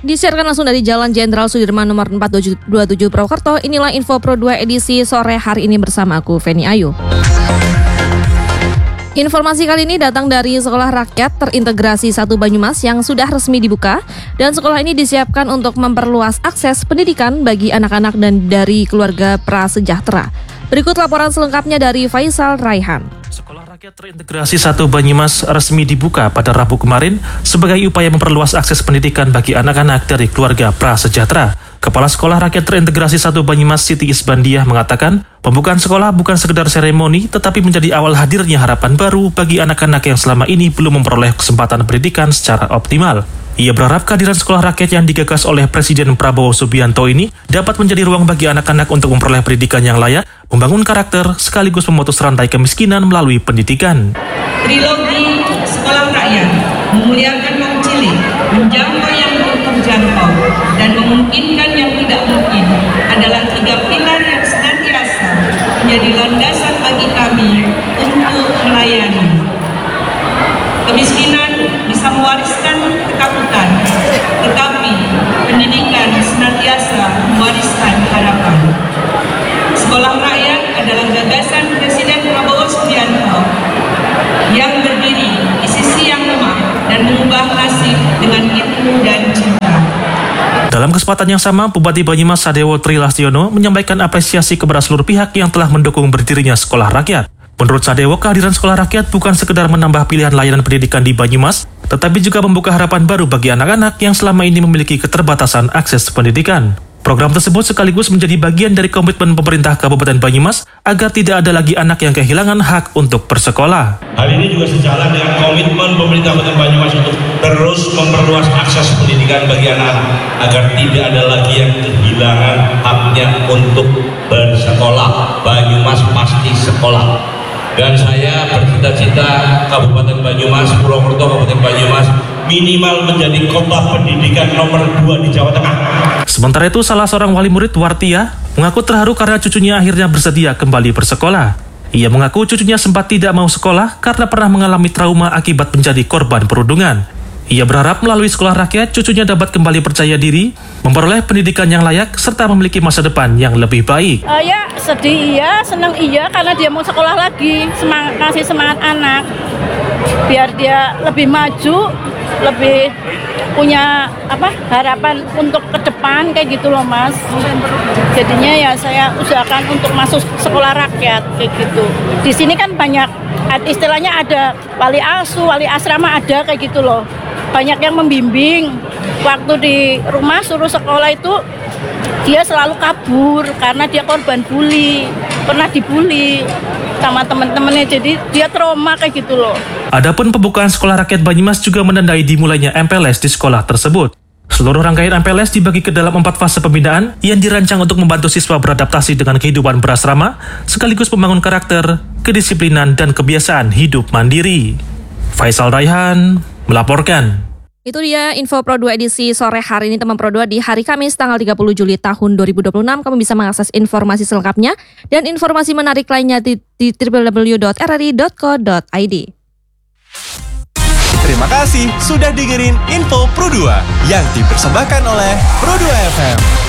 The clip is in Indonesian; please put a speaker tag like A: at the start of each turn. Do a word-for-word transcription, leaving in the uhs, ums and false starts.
A: Disiarkan langsung dari Jalan Jenderal Sudirman nomor empat tujuh dua tujuh Purwokerto. Inilah Info Pro dua edisi sore hari ini bersama aku, Feni Ayu. Informasi kali ini datang dari Sekolah Rakyat Terintegrasi satu Banyumas yang sudah resmi dibuka, dan sekolah ini disiapkan untuk memperluas akses pendidikan bagi anak-anak dan dari keluarga prasejahtera. Berikut laporan selengkapnya dari Faisal Raihan.
B: Sekolah Rakyat Terintegrasi satu Banyumas resmi dibuka pada Rabu kemarin sebagai upaya memperluas akses pendidikan bagi anak-anak dari keluarga prasejahtera. Kepala Sekolah Rakyat Terintegrasi satu Banyumas Siti Isbandiah mengatakan, pembukaan sekolah bukan sekedar seremoni, tetapi menjadi awal hadirnya harapan baru bagi anak-anak yang selama ini belum memperoleh kesempatan pendidikan secara optimal. Ia berharap kehadiran sekolah rakyat yang digagas oleh Presiden Prabowo Subianto ini dapat menjadi ruang bagi anak-anak untuk memperoleh pendidikan yang layak, membangun karakter, sekaligus memutus rantai kemiskinan melalui pendidikan.
C: Trilogi Sekolah Rakyat memuliakan yang cilik, menjangkau yang belum terjangkau, dan memungkinkan yang tidak mungkin adalah tiga pilar yang senantiasa menjadi landasan bagi kami untuk melayani. Kemiskinan bisa mewariskan ketakutan, tetapi pendidikan senantiasa mewariskan harapan. Sekolah Rakyat adalah gagasan Presiden Prabowo Subianto yang berdiri di sisi yang lemah dan mengubah nasib dengan ilmu dan cinta.
B: Dalam kesempatan yang sama, Bupati Banyumas Sadewo Trilastiono menyampaikan apresiasi kepada seluruh pihak yang telah mendukung berdirinya sekolah rakyat. Menurut Sadewo, kehadiran sekolah rakyat bukan sekedar menambah pilihan layanan pendidikan di Banyumas, tetapi juga membuka harapan baru bagi anak-anak yang selama ini memiliki keterbatasan akses pendidikan. Program tersebut sekaligus menjadi bagian dari komitmen pemerintah Kabupaten Banyumas agar tidak ada lagi anak yang kehilangan hak untuk bersekolah.
D: Hal ini juga sejalan dengan komitmen pemerintah Kabupaten Banyumas untuk terus memperluas akses pendidikan bagi anak agar tidak ada lagi yang kehilangan haknya untuk bersekolah. Banyumas pasti sekolah. Dan saya bercita-cita Kabupaten Banyumas, Purwokerto, Kabupaten Banyumas minimal menjadi kota pendidikan nomor dua di Jawa Tengah.
B: Sementara itu, salah seorang wali murid, Wartia, mengaku terharu karena cucunya akhirnya bersedia kembali bersekolah. Ia mengaku cucunya sempat tidak mau sekolah karena pernah mengalami trauma akibat menjadi korban perundungan. Ia berharap melalui sekolah rakyat cucunya dapat kembali percaya diri, memperoleh pendidikan yang layak, serta memiliki masa depan yang lebih baik.
E: Uh, ya sedih iya, senang iya karena dia mau sekolah lagi, semangat, kasih semangat anak, biar dia lebih maju, lebih punya apa harapan untuk ke depan kayak gitu loh Mas. Jadinya ya saya usahakan untuk masuk sekolah rakyat kayak gitu. Di sini kan banyak istilahnya ada wali asuh, wali asrama ada kayak gitu loh. Banyak yang membimbing. Waktu di rumah suruh sekolah itu dia selalu kabur karena dia korban bully, pernah dibully sama teman-temannya, jadi dia trauma kayak gitu loh.
B: Adapun pembukaan sekolah rakyat Banyumas juga menandai dimulainya M P L S di sekolah tersebut. Seluruh rangkaian M P L S dibagi ke dalam empat fase pembinaan yang dirancang untuk membantu siswa beradaptasi dengan kehidupan berasrama, sekaligus membangun karakter, kedisiplinan, dan kebiasaan hidup mandiri. Faisal Raihan melaporkan.
A: Itu dia Info Pro dua edisi sore hari ini, teman Pro dua, di hari Kamis tanggal tiga puluh Juli tahun dua ribu dua puluh enam. Kamu bisa mengakses informasi selengkapnya dan informasi menarik lainnya di, di w w w dot r r i dot co dot i d.
F: Terima kasih sudah dengerin Info Pro dua yang dipersembahkan oleh Pro dua F M.